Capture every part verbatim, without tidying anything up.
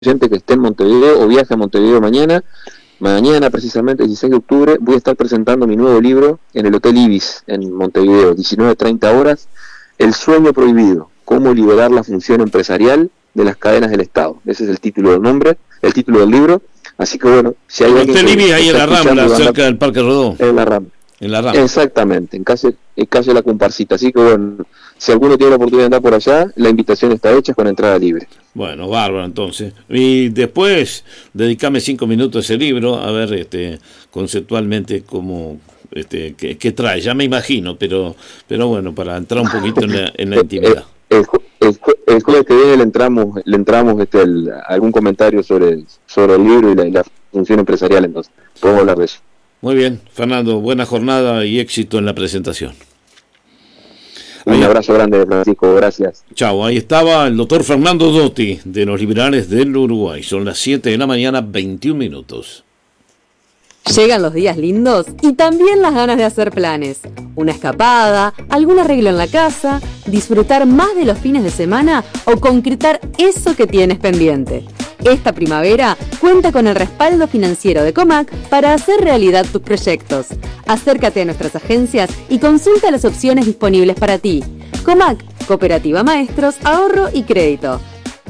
oyente que esté en Montevideo o viaje a Montevideo mañana, mañana precisamente, dieciséis de octubre, voy a estar presentando mi nuevo libro en el Hotel Ibis, en Montevideo, diecinueve treinta horas, El sueño prohibido, cómo liberar la función empresarial de las cadenas del Estado. Ese es el título del nombre, el título del libro. Así que bueno, si hay el alguien Hotel que, Ibis que ahí en está la Rambla, escuchando, cerca del Parque Rodó. en la Rambla. En la Rambla. Exactamente, en calle, en calle La Comparsita. Así que bueno, si alguno tiene la oportunidad de andar por allá, la invitación está hecha con entrada libre. Bueno, bárbaro entonces. Y después, dedicame cinco minutos a ese libro, a ver este conceptualmente cómo, este, qué, qué trae. Ya me imagino, pero pero bueno, para entrar un poquito en la, en la intimidad. El, el, el, el jueves que viene le entramos, le entramos este, el, algún comentario sobre, sobre el libro y la, y la función empresarial, entonces podemos hablar de eso. Muy bien, Fernando, buena jornada y éxito en la presentación. Un ahí, abrazo grande, Francisco, gracias. Chao, ahí estaba el doctor Fernando Dotti, de los Liberales del Uruguay. Son las siete de la mañana, veintiún minutos. Llegan los días lindos y también las ganas de hacer planes. Una escapada, algún arreglo en la casa, disfrutar más de los fines de semana o concretar eso que tienes pendiente. Esta primavera cuenta con el respaldo financiero de Comac para hacer realidad tus proyectos. Acércate a nuestras agencias y consulta las opciones disponibles para ti. Comac, Cooperativa Maestros, Ahorro y Crédito.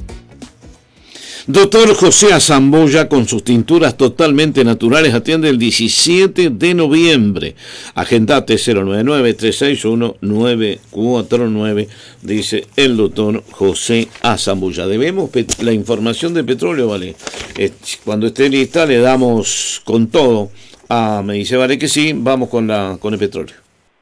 Doctor José Azambulla, con sus tinturas totalmente naturales, atiende el diecisiete de noviembre. Agendate cero nueve nueve, tres seis uno, nueve cuatro nueve, dice el doctor José Azambulla. Debemos la información de petróleo, ¿vale? Eh, cuando esté lista le damos con todo. Ah, me dice, vale que sí, vamos con, la, con el petróleo.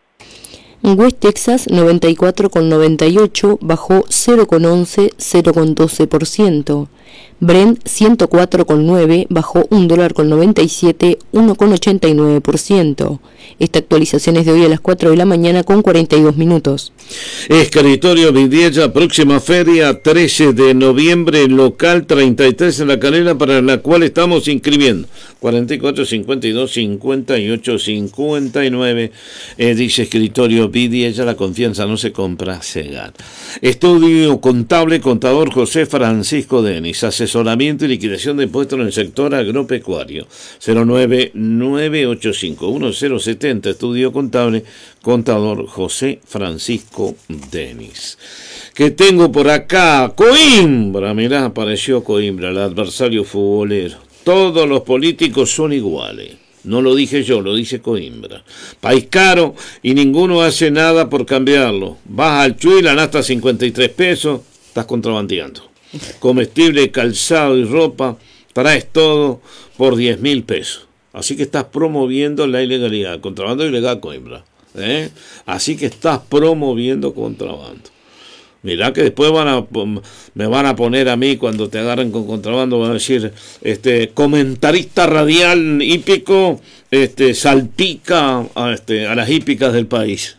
West Texas noventa y cuatro con noventa y ocho bajó cero con once, cero con doce por ciento. Brent ciento cuatro con nueve bajó un dólar con noventa y siete, uno con ochenta y nueve por ciento. Esta actualización es de hoy a las cuatro de la mañana con cuarenta y dos minutos. Escritorio Vidiella, próxima feria trece de noviembre, local treinta y tres en La Calera, para la cual estamos inscribiendo. cuarenta y cuatro, cincuenta y dos, cincuenta y ocho, cincuenta y nueve, eh, dice Escritorio Vidiella, la confianza no se compra, se gana. Estudio contable, contador José Francisco Denis, asesoramiento y liquidación de impuestos en el sector agropecuario. cero nueve nueve ocho cinco uno cero siete cero, estudio contable, contador José Francisco Denis. Que tengo por acá, Coimbra, mirá, apareció Coimbra, el adversario futbolero. Todos los políticos son iguales. No lo dije yo, lo dice Coimbra. País caro y ninguno hace nada por cambiarlo. Vas al Chuy, la nasta cincuenta y tres pesos, estás contrabandeando. Comestible, calzado y ropa, traes todo por diez mil pesos. Así que estás promoviendo la ilegalidad, contrabando ilegal, Coimbra. ¿eh? Así que estás promoviendo contrabando. Mirá que después van a, me van a poner a mí cuando te agarren con contrabando, van a decir, este comentarista radial hípico, este salpica a, este, a las hípicas del país.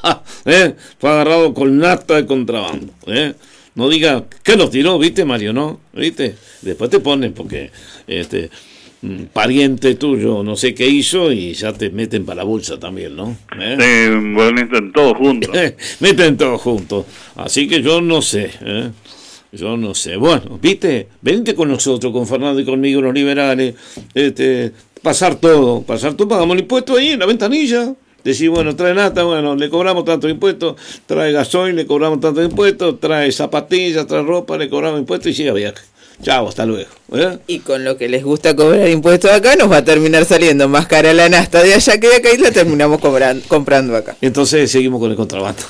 ¿eh? Fue agarrado con nata de contrabando. ¿eh? No diga, ¿qué los tiró? ¿Viste, Mario? ¿No? ¿Viste? Después te ponen porque este pariente tuyo no sé qué hizo y ya te meten para la bolsa también, ¿no? ¿Eh? Sí, meten todos juntos. Meten todos juntos. Así que yo no sé, ¿eh? Yo no sé. Bueno, ¿viste? Venite con nosotros, con Fernando y conmigo, los liberales. Este, pasar todo, pasar todo, pagamos el impuesto ahí en la ventanilla. Decir, bueno, trae nata, bueno, le cobramos tanto impuestos, trae gasoil, le cobramos tanto impuestos, trae zapatillas, trae ropa, le cobramos impuestos y siga viaje. Chao, hasta luego. ¿eh? Y con lo que les gusta cobrar impuestos acá, nos va a terminar saliendo más cara la nasta de allá que de acá y la terminamos cobrando, comprando acá. Entonces seguimos con el contrabando.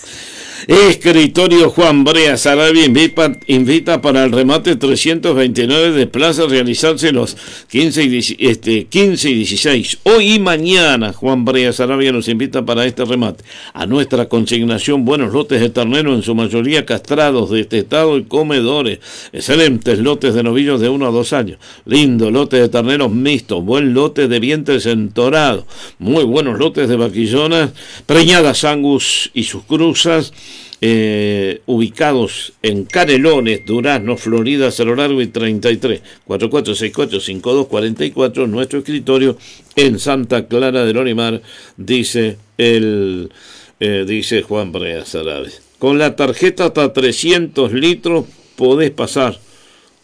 Escritorio Juan Brea Sarabia invita, invita para el remate trescientos veintinueve de plaza a realizarse los quince y, este, quince y dieciséis. Hoy y mañana Juan Brea Sarabia nos invita para este remate. A nuestra consignación, buenos lotes de ternero, en su mayoría castrados, destetados y comedores. Excelentes lotes de novillos de uno a dos años. Lindo lote de terneros mixtos. Buen lote de vientres entorados. Muy buenos lotes de vaquillonas, preñadas Angus y sus cruzas. Eh, ubicados en Canelones, Durazno, Florida, Cerro Largo y treinta y tres, cuatro cuatro seis cuatro cinco dos cuatro cuatro, nuestro escritorio en Santa Clara del Orimar, dice el eh, dice Juan Brea Sarabia. Con la tarjeta hasta trescientos litros podés pasar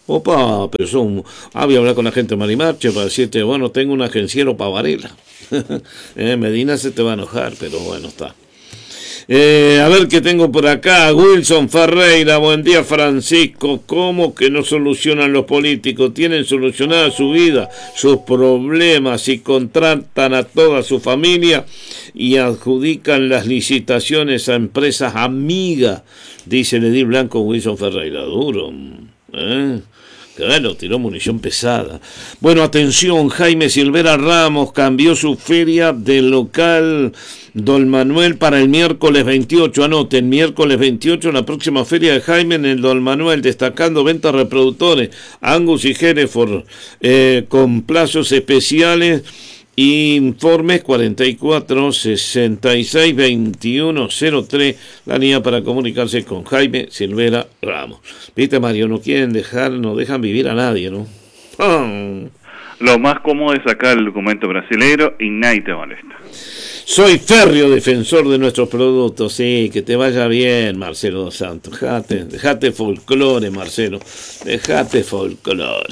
Opa, pero son... Ah, voy a hablar con la gente de Marimarche para decirte, bueno, tengo un agenciero para Varela. eh, Medina se te va a enojar, pero bueno, está. Eh, a ver qué tengo por acá. Wilson Ferreira, buen día Francisco. ¿Cómo que no solucionan los políticos? Tienen solucionada su vida, sus problemas y contratan a toda su familia y adjudican las licitaciones a empresas amigas, dice el edil blanco Wilson Ferreira. Duro, ¿eh? Claro, tiró munición pesada. Bueno, atención, Jaime Silvera Ramos cambió su feria del local Don Manuel para el miércoles veintiocho. Anoten, miércoles veintiocho, la próxima feria de Jaime en el Don Manuel, destacando ventas reproductores, Angus y Hereford, eh, con plazos especiales. Informes cuarenta y cuatro sesenta y seis veintiuno cero tres, la línea para comunicarse con Jaime Silvera Ramos. Viste, Mario, no quieren dejar, no dejan vivir a nadie, ¿no? ¡Ah! Lo más cómodo es sacar el documento brasileño y nadie te molesta. Soy férreo defensor de nuestros productos, sí, que te vaya bien, Marcelo dos Santos. Dejate, dejate folclore, Marcelo, dejate folclore.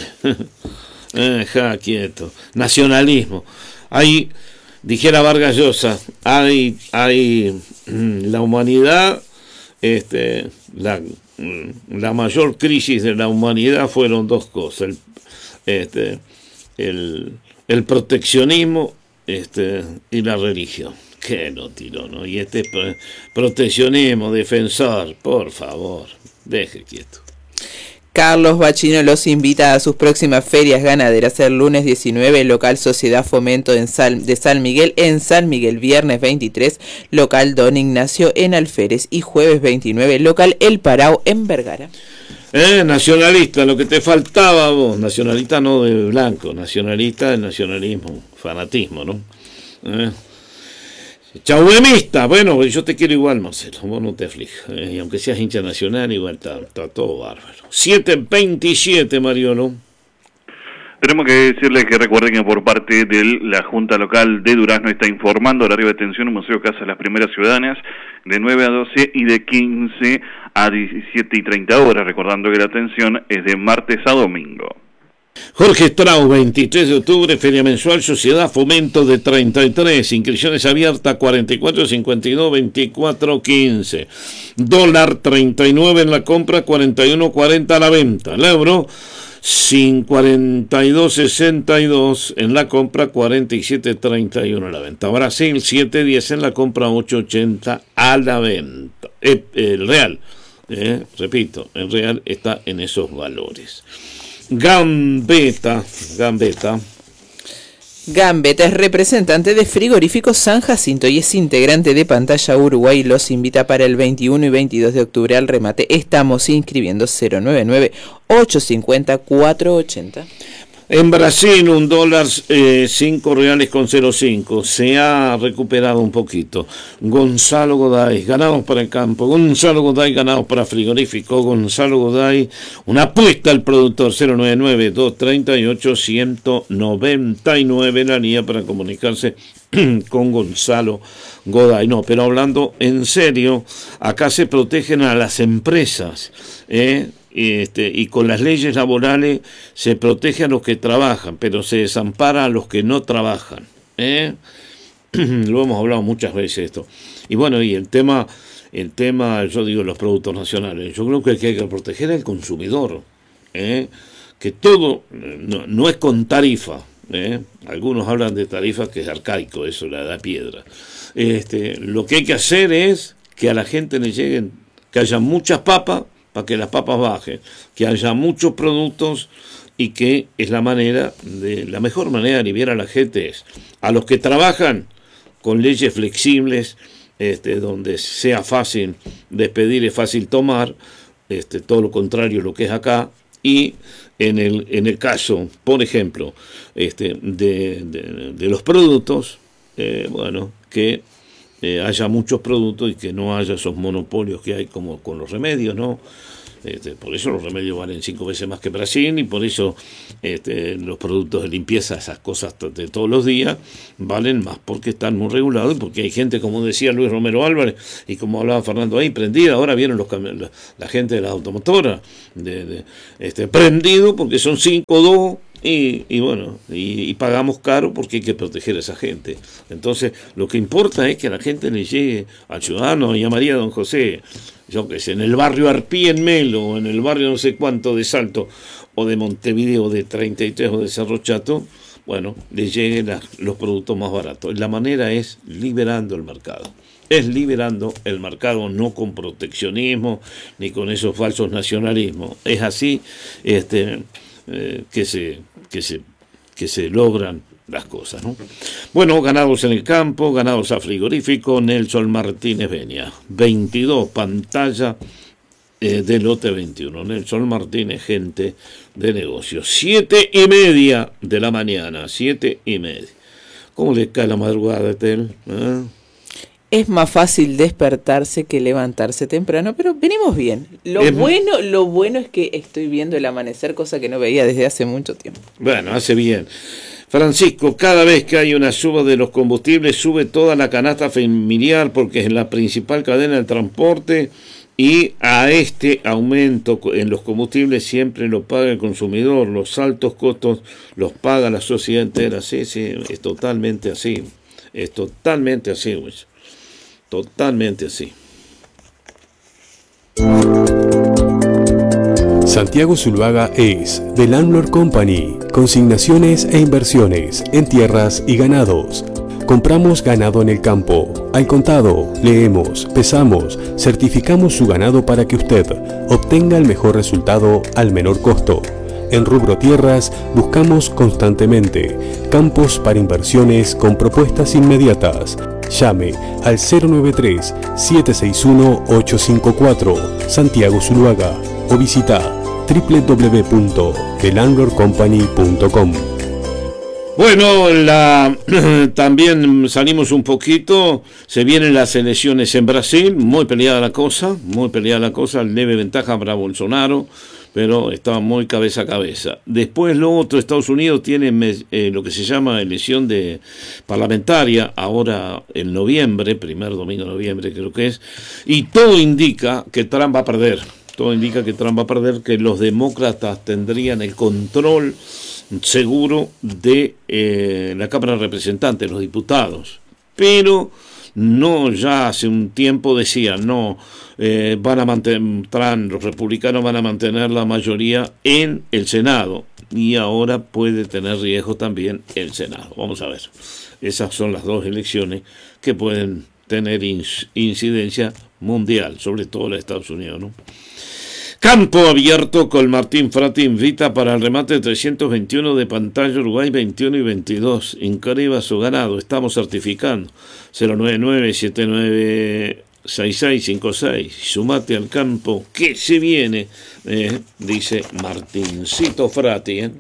Deja quieto. Nacionalismo. Hay, dijera Vargas Llosa, hay, hay la humanidad, este, la, la mayor crisis de la humanidad fueron dos cosas, el, este, el, el proteccionismo, este, y la religión. Que no tiró, ¿no? Y este proteccionismo, defensor, por favor, deje quieto. Carlos Bachino los invita a sus próximas ferias ganaderas el lunes diecinueve, local Sociedad Fomento en Sal, de San Miguel en San Miguel, viernes veintitrés, local Don Ignacio en Alférez y jueves veintinueve, local El Parao en Vergara. Eh, nacionalista, lo que te faltaba vos, nacionalista no de blanco, nacionalista del nacionalismo, fanatismo, ¿no? Eh. Chauemista, bueno, yo te quiero igual, Marcelo, vos no te aflijas, eh, y aunque seas hincha nacional, igual está, está todo bárbaro. siete veintisiete, Mariolo. Tenemos que decirles que recuerden que por parte de la Junta Local de Durazno está informando horario de atención en Museo Casa de las Primeras Ciudadanas de nueve a doce y de quince a diecisiete y treinta horas, recordando que la atención es de martes a domingo. Jorge Strauss, veintitrés de octubre, feria mensual, Sociedad Fomento de treinta y tres, inscripciones abiertas cuarenta y cuatro cincuenta y dos veinticuatro quince, dólar treinta y nueve en la compra, cuarenta y uno cuarenta a la venta, el euro sin cuarenta y dos sesenta y dos en la compra, cuarenta y siete treinta y uno a la venta, Brasil siete diez en la compra, ocho ochenta a la venta, el, el real, eh, repito, el real está en esos valores. Gambetta, Gambetta. Gambetta es representante de Frigorífico San Jacinto y es integrante de Pantalla Uruguay. Los invita para el veintiuno y veintidós de octubre al remate. Estamos inscribiendo cero nueve nueve ocho cinco cero cuatro ocho cero. En Brasil un dólar eh, cinco reales con cero cinco, se ha recuperado un poquito. Gonzalo Goday, ganados para el campo, Gonzalo Goday, ganados para frigorífico, Gonzalo Goday, una apuesta al productor, cero nueve nueve dos tres ocho uno nueve nueve, la línea para comunicarse con Gonzalo Goday. No, pero hablando en serio, acá se protegen a las empresas, ¿eh? Este, y con las leyes laborales se protege a los que trabajan, pero se desampara a los que no trabajan, ¿eh? Lo hemos hablado muchas veces esto. Y bueno, y el tema, el tema, yo digo, los productos nacionales, yo creo que hay que proteger al consumidor, ¿eh? Que todo no, no es con tarifa, ¿eh? Algunos hablan de tarifa, que es arcaico, eso la da piedra. Este, lo que hay que hacer es que a la gente le lleguen, que haya muchas papas, para que las papas bajen, que haya muchos productos y que es la manera, de la mejor manera de aliviar a la gente es a los que trabajan con leyes flexibles, este, donde sea fácil despedir, es fácil tomar, este, todo lo contrario lo que es acá, y en el, en el caso, por ejemplo, este, de, de, de los productos, eh, bueno, que Eh, haya muchos productos y que no haya esos monopolios que hay como con los remedios, ¿no? Este, por eso los remedios valen cinco veces más que Brasil y por eso este, los productos de limpieza, esas cosas de todos los días, valen más porque están muy regulados y porque hay gente, como decía Luis Romero Álvarez y como hablaba Fernando ahí, prendida. Ahora vieron los cami- la, la gente de la automotora de, de, este, prendido porque son cinco o dos. Y, y bueno, y, y pagamos caro porque hay que proteger a esa gente. Entonces, lo que importa es que a la gente le llegue al ciudadano, llamaría a don José, yo qué sé, en el barrio Arpí en Melo, o en el barrio no sé cuánto de Salto, o de Montevideo, de treinta y tres o de Cerro Chato, bueno, le lleguen la, los productos más baratos. La manera es liberando el mercado. Es liberando el mercado, no con proteccionismo, ni con esos falsos nacionalismos. Es así, este... Eh, que se que se que se logran las cosas, ¿no? Bueno, ganados en el campo, ganados a frigorífico. Nelson Martínez Beña, veintidós, pantalla eh, de lote veintiuno. Nelson Martínez, gente de negocios. Siete y media de la mañana, siete y media. ¿Cómo le cae la madrugada, Tel? ¿Eh? Es más fácil despertarse que levantarse temprano, pero venimos bien. Lo es bueno, lo bueno es que estoy viendo el amanecer, cosa que no veía desde hace mucho tiempo. Bueno, hace bien. Francisco, cada vez que hay una suba de los combustibles, sube toda la canasta familiar porque es la principal cadena del transporte y a este aumento en los combustibles siempre lo paga el consumidor. Los altos costos los paga la sociedad entera. Sí, sí, es totalmente así. Es totalmente así, güey. Totalmente así. Santiago Zuluaga es The Landlord Company, consignaciones e inversiones en tierras y ganados. Compramos ganado en el campo, al contado, leemos, pesamos, certificamos su ganado para que usted obtenga el mejor resultado al menor costo. En rubro tierras buscamos constantemente campos para inversiones con propuestas inmediatas. Llame al cero nueve tres, siete seis uno, ocho cinco cuatro Santiago Zuluaga o visita doble u doble u doble u punto the landlord company punto com. Bueno, la, también salimos un poquito, se vienen las elecciones en Brasil, muy peleada la cosa, muy peleada la cosa, leve ventaja para Bolsonaro, pero estaba muy cabeza a cabeza. Después lo otro, Estados Unidos tiene eh, lo que se llama elección de parlamentaria, ahora en noviembre, primer domingo de noviembre creo que es, y todo indica que Trump va a perder, todo indica que Trump va a perder, que los demócratas tendrían el control seguro de eh, la Cámara de Representantes, los diputados, pero no, ya hace un tiempo decían, no, eh, van a mantener, los republicanos van a mantener la mayoría en el Senado, y ahora puede tener riesgo también el Senado. Vamos a ver, esas son las dos elecciones que pueden tener incidencia mundial, sobre todo la de Estados Unidos, ¿no? Campo abierto con Martín Frati invita para el remate trescientos veintiuno de pantalla Uruguay veintiuno y veintidós. Inscriba su ganado, estamos certificando. cero nueve nueve, siete nueve seis seis cinco seis. Sumate al campo que se viene, eh, dice Martincito Frati. ¿eh?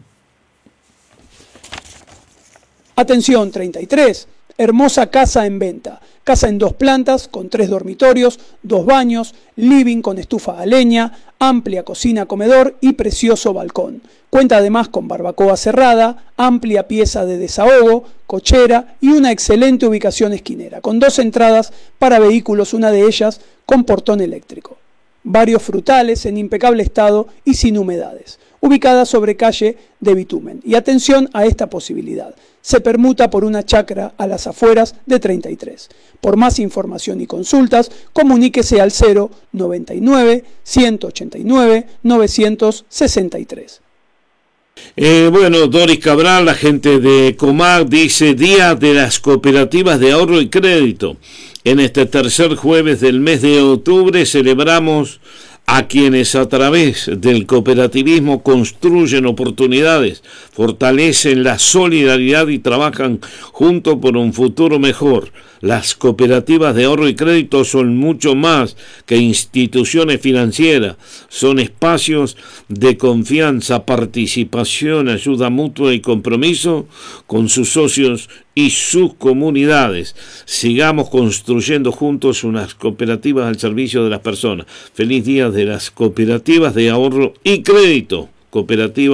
Atención, treinta y tres. Hermosa casa en venta. Casa en dos plantas, con tres dormitorios, dos baños, living con estufa a leña, amplia cocina comedor y precioso balcón. Cuenta además con barbacoa cerrada, amplia pieza de desahogo, cochera y una excelente ubicación esquinera, con dos entradas para vehículos, una de ellas con portón eléctrico. Varios frutales en impecable estado y sin humedades. Ubicada sobre calle de bitumen. Y atención a esta posibilidad. Se permuta por una chacra a las afueras de treinta y tres. Por más información y consultas, comuníquese al cero noventa y nueve, ciento ochenta y nueve, novecientos sesenta y tres. Eh, bueno, Doris Cabral, la gente de Comac, dice Día de las Cooperativas de Ahorro y Crédito. En este tercer jueves del mes de octubre celebramos a quienes a través del cooperativismo construyen oportunidades, fortalecen la solidaridad y trabajan juntos por un futuro mejor. Las cooperativas de ahorro y crédito son mucho más que instituciones financieras, son espacios de confianza, participación, ayuda mutua y compromiso con sus socios y sus comunidades. Sigamos construyendo juntos unas cooperativas al servicio de las personas. Feliz día de las cooperativas de ahorro y crédito. Cooperativa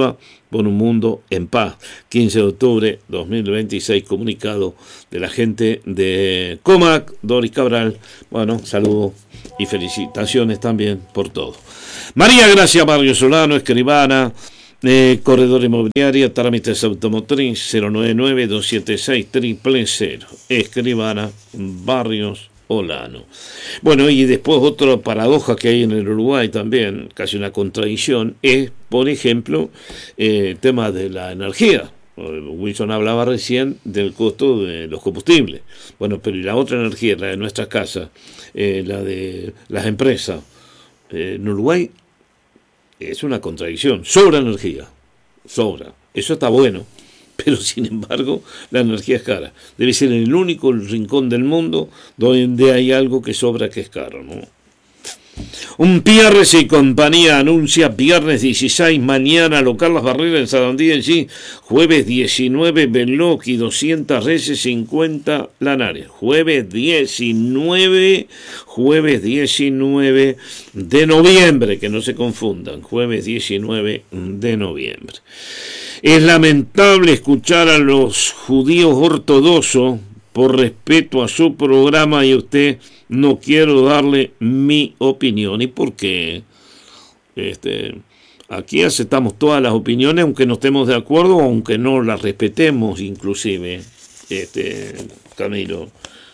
por un mundo en paz. quince de octubre dos mil veintiséis, comunicado de la gente de Comac, Doris Cabral. Bueno, saludos y felicitaciones también por todo. María Gracia Barrio Solano, escribana, eh, corredor inmobiliaria, trámites automotriz, cero nueve nueve, dos siete seis, cero cero cero, escribana, Barrios Solano. Bueno, y después otra paradoja que hay en el Uruguay también, casi una contradicción, es, por ejemplo, eh, el tema de la energía. Wilson hablaba recién del costo de los combustibles. Bueno, pero y la otra energía, la de nuestras casas, eh, la de las empresas, eh, en Uruguay es una contradicción. Sobra energía, sobra. Eso está bueno, pero sin embargo la energía es cara. Debe ser el único rincón del mundo donde hay algo que sobra, que es caro, ¿no? Un Pierres y compañía anuncia viernes dieciséis, mañana local Las Barreras en Sarandí en sí, jueves diecinueve Beloki, doscientas Reyes, cincuenta Lanares, jueves diecinueve, jueves diecinueve de noviembre, que no se confundan, jueves diecinueve de noviembre. Es lamentable escuchar a los judíos ortodoxos por respeto a su programa y a usted no quiero darle mi opinión. ¿Y por qué? Este, aquí aceptamos todas las opiniones, aunque no estemos de acuerdo, aunque no las respetemos inclusive, este, Camilo.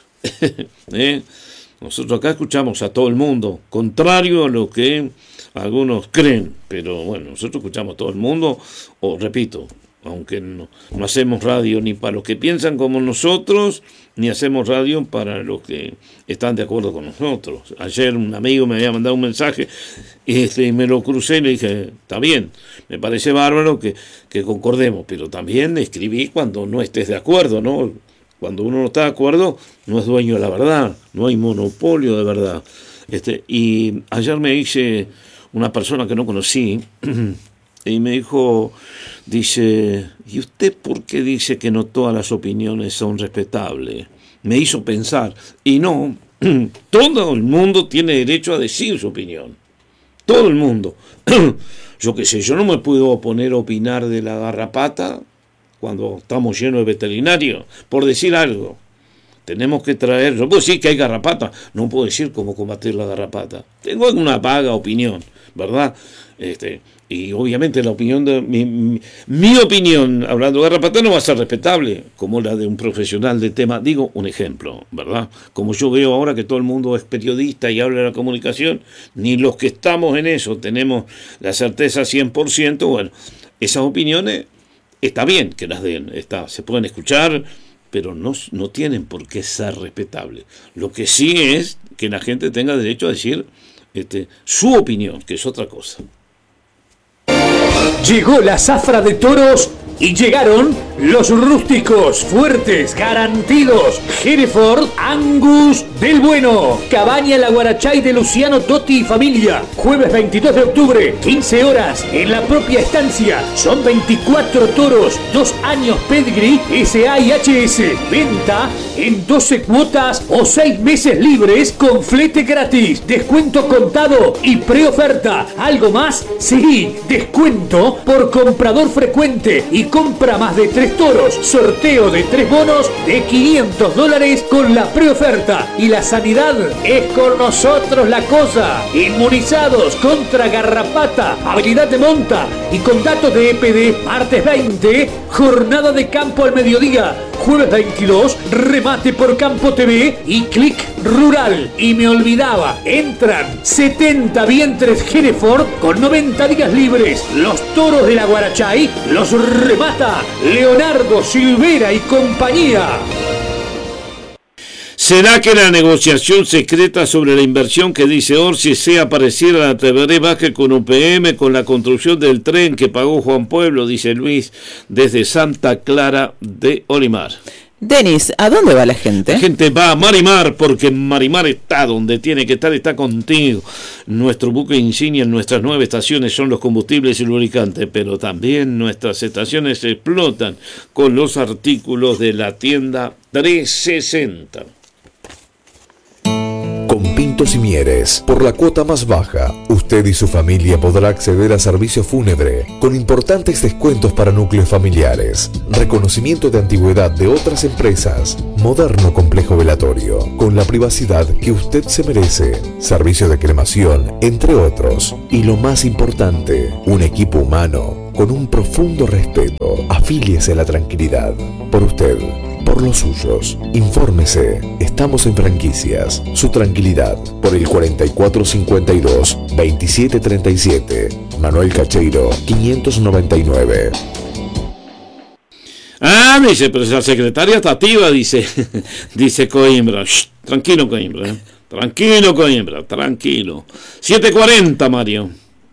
¿Eh? Nosotros acá escuchamos a todo el mundo, contrario a lo que algunos creen, pero bueno, nosotros escuchamos a todo el mundo, o repito, aunque no, no hacemos radio ni para los que piensan como nosotros, ni hacemos radio para los que están de acuerdo con nosotros. Ayer un amigo me había mandado un mensaje y este, me lo crucé y le dije, está bien, me parece bárbaro que, que concordemos, pero también escribí cuando no estés de acuerdo, ¿no? Cuando uno no está de acuerdo, no es dueño de la verdad, no hay monopolio de verdad. Este, y ayer me dice una persona que no conocí, y me dijo, dice, ¿y usted por qué dice que no todas las opiniones son respetables? Me hizo pensar, y no, todo el mundo tiene derecho a decir su opinión, todo el mundo. Yo qué sé, yo no me puedo poner a opinar de la garrapata cuando estamos llenos de veterinarios, por decir algo. Tenemos que traer, yo puedo decir que hay garrapata, no puedo decir cómo combatir la garrapata. Tengo una vaga opinión, ¿verdad? Este, y obviamente la opinión de mi, mi, mi opinión, hablando de garrapata, no va a ser respetable como la de un profesional de tema. Digo un ejemplo, ¿verdad? Como yo veo ahora que todo el mundo es periodista y habla de la comunicación, ni los que estamos en eso tenemos la certeza cien por ciento. Bueno, esas opiniones está bien que las den, está, se pueden escuchar, pero no, no tienen por qué ser respetables. Lo que sí es que la gente tenga derecho a decir este, su opinión, que es otra cosa. Llegó la zafra de toros y llegaron los rústicos, fuertes, garantidos. Hereford Angus del Bueno. Cabaña La Guarachay de Luciano Totti y familia. Jueves veintidós de octubre, quince horas, en la propia estancia. Son veinticuatro toros, dos años pedigree, S A y H S. Venta en doce cuotas o seis meses libres con flete gratis. Descuento contado y preoferta. ¿Algo más? Sí, descuento por comprador frecuente y compra más de tres toros. Sorteo de tres bonos de quinientos dólares con la preoferta. Y la sanidad es con nosotros la cosa. Inmunizados contra garrapata, habilidad de monta y con datos de E P D. Martes veinte, jornada de campo al mediodía. Jueves veintidós, remate por Campo T V y Click Rural. Y me olvidaba, entran setenta vientres Hereford con noventa días libres. Los toros de la Guarachay los remata Leonardo Silvera y compañía. ¿Será que la negociación secreta sobre la inversión que dice Orsi sea parecida a la Teveré Vázquez con U P M, con la construcción del tren que pagó Juan Pueblo, dice Luis, desde Santa Clara de Olimar? Denis, ¿a dónde va la gente? La gente va a Marimar, porque Marimar está donde tiene que estar, está contigo. Nuestro buque insignia en nuestras nueve estaciones son los combustibles y lubricantes, pero también nuestras estaciones explotan con los artículos de la tienda trescientos sesenta. Con Pinto Pintos y Mieres. Por la cuota más baja, usted y su familia podrá acceder a servicio fúnebre con importantes descuentos para núcleos familiares, reconocimiento de antigüedad de otras empresas, moderno complejo velatorio, con la privacidad que usted se merece, servicio de cremación, entre otros. Y lo más importante, un equipo humano con un profundo respeto. Afíliese a la tranquilidad. Por usted, por los suyos. Infórmese. Estamos en Franquicias. Su tranquilidad. Por el cuarenta y cuatro cincuenta y dos, veintisiete treinta y siete. Manuel Cacheiro, quinientos noventa y nueve. Ah, dice, pero la secretaria está activa, dice, dice Coimbra. Shh, tranquilo, Coimbra. ¿eh? Tranquilo, Coimbra, tranquilo. siete cuarenta, Mario.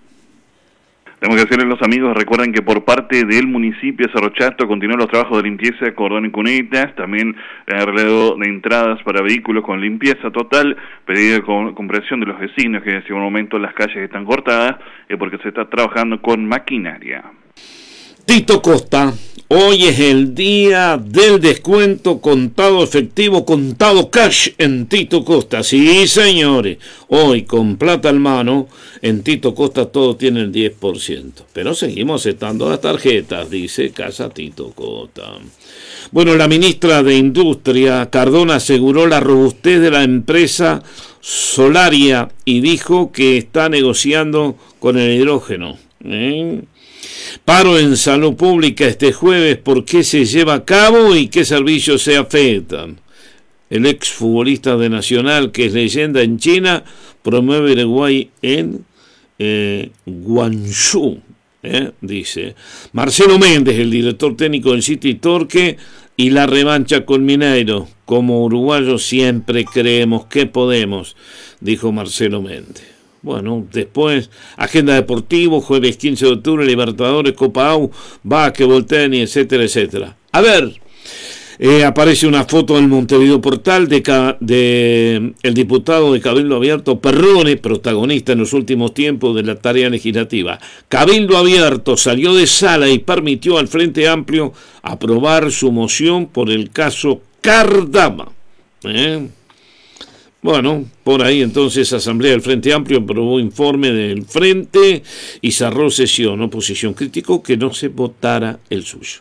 Tenemos que decirle a los amigos, recuerden que por parte del municipio de Cerro Chato continúan los trabajos de limpieza de cordón y cunetas, también el relevo de entradas para vehículos con limpieza total, pedido de comprensión de los vecinos que en este momento las calles están cortadas, eh, porque se está trabajando con maquinaria. Tito Costa, hoy es el día del descuento contado efectivo, contado cash en Tito Costa. Sí, señores, hoy con plata en mano, en Tito Costa todo tiene el diez por ciento. Pero seguimos aceptando las tarjetas, dice Casa Tito Costa. Bueno, la ministra de Industria, Cardona, aseguró la robustez de la empresa Solaria y dijo que está negociando con el hidrógeno. ¿Eh? Paro en salud pública este jueves, ¿por qué se lleva a cabo y qué servicios se afectan? El exfutbolista de Nacional, que es leyenda en China, promueve Uruguay en eh, Guangzhou, eh, dice. Marcelo Méndez, el director técnico del City Torque, y la revancha con Mineiro. Como uruguayos siempre creemos que podemos, dijo Marcelo Méndez. Bueno, después, agenda deportivo, jueves quince de octubre, Libertadores, Copa A U, básquetbol, tenis, etcétera, etcétera. A ver, eh, aparece una foto en Montevideo Portal de, de el diputado de Cabildo Abierto, Perrone, protagonista en los últimos tiempos de la tarea legislativa. Cabildo Abierto salió de sala y permitió al Frente Amplio aprobar su moción por el caso Cardama. ¿Eh? Bueno, por ahí entonces Asamblea del Frente Amplio aprobó informe del Frente y cerró sesión. Oposición criticó que no se votara el suyo.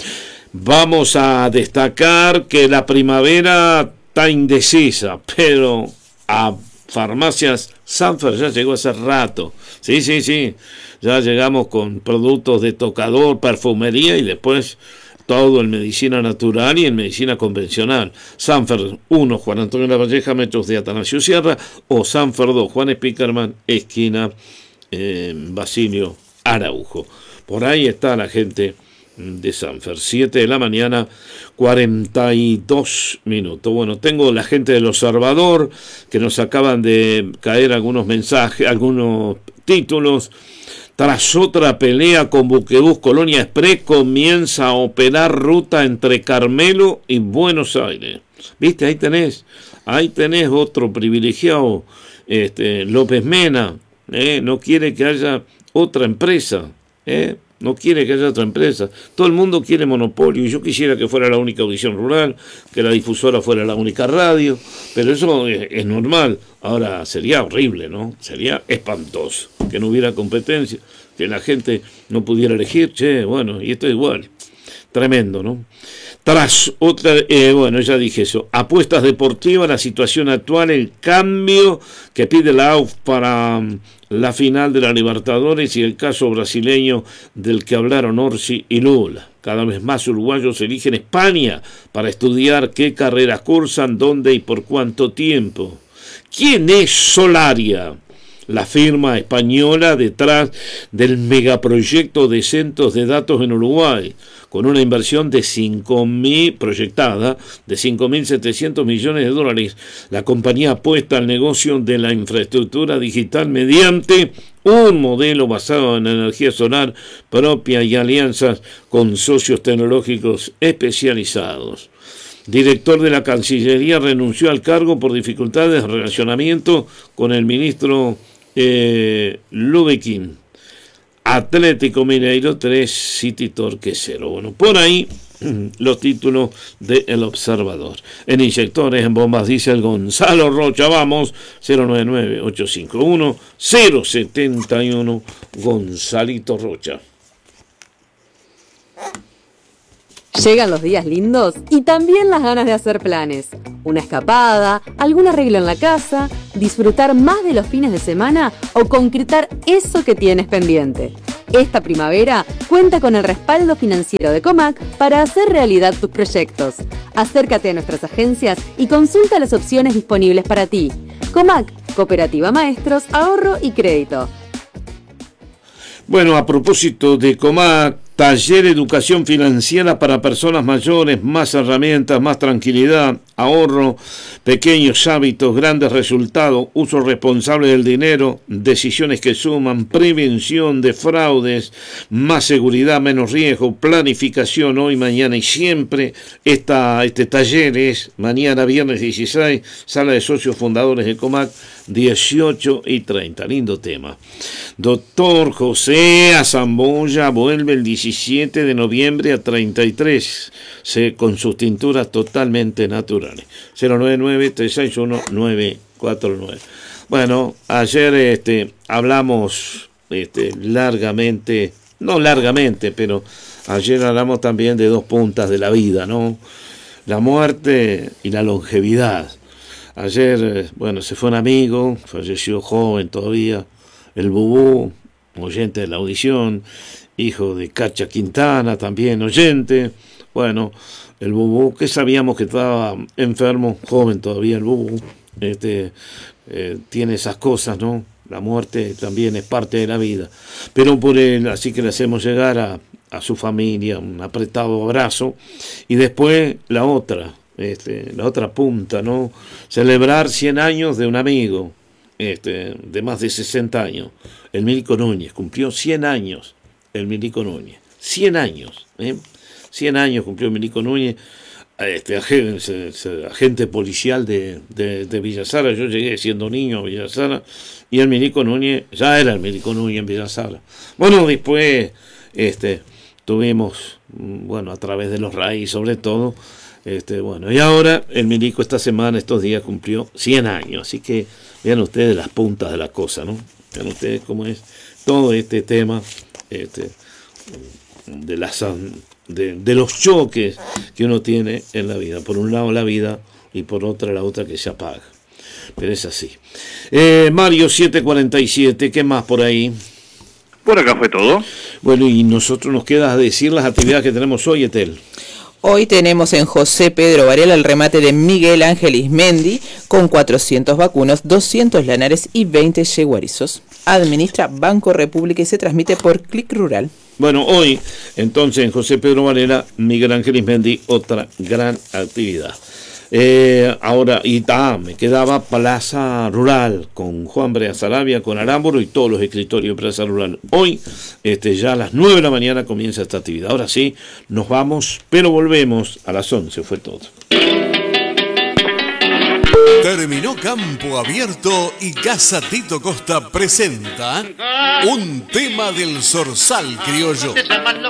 Vamos a destacar que la primavera está indecisa, pero a Farmacias Sanfer ya llegó hace rato. Sí, sí, sí, ya llegamos con productos de tocador, perfumería y después todo en medicina natural y en medicina convencional. Sanfer uno, Juan Antonio Lavalleja, metros de Atanasio Sierra, o Sanfer dos, Juan Spickerman, esquina eh, Basilio Araujo. Por ahí está la gente de Sanfer. siete de la mañana, cuarenta y dos minutos. Bueno, tengo la gente del Observador, que nos acaban de caer algunos mensajes, algunos títulos. Tras otra pelea con Buquebús, Colonia Express comienza a operar ruta entre Carmelo y Buenos Aires. ¿Viste? Ahí tenés, ahí tenés otro privilegiado, este, López Mena, ¿eh? No quiere que haya otra empresa, ¿eh? No quiere que haya otra empresa. Todo el mundo quiere monopolio y yo quisiera que fuera la única audición rural, que la difusora fuera la única radio, pero eso es, es normal. Ahora sería horrible, ¿no? Sería espantoso que no hubiera competencia, que la gente no pudiera elegir. Che, bueno, y esto es igual. Tremendo, ¿no? Tras otra, eh, bueno, ya dije eso, apuestas deportivas, la situación actual, el cambio que pide la A U F para um, la final de la Libertadores y el caso brasileño del que hablaron Orsi y Lula. Cada vez más uruguayos eligen España para estudiar qué carreras cursan, dónde y por cuánto tiempo. ¿Quién es Solaria? La firma española detrás del megaproyecto de centros de datos en Uruguay, con una inversión de cinco mil proyectada de cinco mil setecientos millones de dólares. La compañía apuesta al negocio de la infraestructura digital mediante un modelo basado en energía solar propia y alianzas con socios tecnológicos especializados. Director de la Cancillería renunció al cargo por dificultades de relacionamiento con el ministro eh, Lubekin. Atlético Mineiro tres, City Torque cero. Bueno, por ahí los títulos de El Observador. En inyectores, en bombas diésel, Gonzalo Rocha, vamos, cero nueve nueve, ocho cinco uno, cero siete uno, Gonzalito Rocha. Llegan los días lindos y también las ganas de hacer planes. Una escapada, algún arreglo en la casa, disfrutar más de los fines de semana o concretar eso que tienes pendiente. Esta primavera cuenta con el respaldo financiero de Comac para hacer realidad tus proyectos. Acércate a nuestras agencias y consulta las opciones disponibles para ti. Comac, Cooperativa Maestros, Ahorro y Crédito. Bueno, a propósito de Comac, taller educación financiera para personas mayores, más herramientas, más tranquilidad, ahorro, pequeños hábitos, grandes resultados, uso responsable del dinero, decisiones que suman, prevención de fraudes, más seguridad, menos riesgo, planificación hoy, mañana y siempre. Esta, este taller es mañana, viernes dieciséis, sala de socios fundadores de Comac, dieciocho y treinta. Lindo tema. Doctor José Azamboya vuelve el diecisiete de noviembre a treinta y tres, se, con sus tinturas totalmente naturales. cero nueve nueve, tres seis uno, nueve cuatro nueve. Bueno, ayer este, hablamos este, largamente, no largamente, pero ayer hablamos también de dos puntas de la vida, ¿no? La muerte y la longevidad. Ayer, bueno, se fue un amigo, falleció joven todavía, el Bubú, oyente de la audición, hijo de Cacha Quintana, también oyente. Bueno, el Bubú, que sabíamos que estaba enfermo, joven todavía el Bubú, este, eh, tiene esas cosas, ¿no? La muerte también es parte de la vida. Pero por él, así que le hacemos llegar a, a su familia un apretado abrazo. Y después la otra, este, la otra punta, ¿no? Celebrar cien años de un amigo, este, de más de sesenta años, el Milico Núñez, cumplió cien años, el Milico Núñez, cien años, ¿eh? cien años cumplió Milico Núñez, este, agente, agente policial de, de, de Villa Sara. Yo llegué siendo niño a Villa Sara, y el Milico Núñez, ya era el Milico Núñez en Villa Sara. Bueno, después, este, tuvimos, bueno, a través de los raíces sobre todo, Este, bueno, y ahora el Milico esta semana, estos días, cumplió cien años, así que vean ustedes las puntas de la cosa, ¿no? Vean ustedes cómo es todo este tema este, de, las, de, de los choques que uno tiene en la vida. Por un lado la vida y por otra la otra que se apaga. Pero es así. Eh, Mario siete cuarenta y siete, ¿qué más por ahí? Por acá fue todo. Bueno, y nosotros nos queda decir las actividades que tenemos hoy, Etel. Hoy tenemos en José Pedro Varela el remate de Miguel Ángel Ismendi con cuatrocientos vacunos, doscientos lanares y veinte yeguarizos. Administra Banco República y se transmite por Clic Rural. Bueno, hoy entonces en José Pedro Varela, Miguel Ángel Ismendi, otra gran actividad. Eh, ahora, y ah, me quedaba Plaza Rural con Juan Brea Sarabia, con Arámburo y todos los escritorios de Plaza Rural. Hoy, este, ya a las nueve de la mañana comienza esta actividad. Ahora sí, nos vamos, pero volvemos a las once, fue todo. Terminó Campo Abierto y Casa Tito Costa presenta un tema del Zorzal Criollo.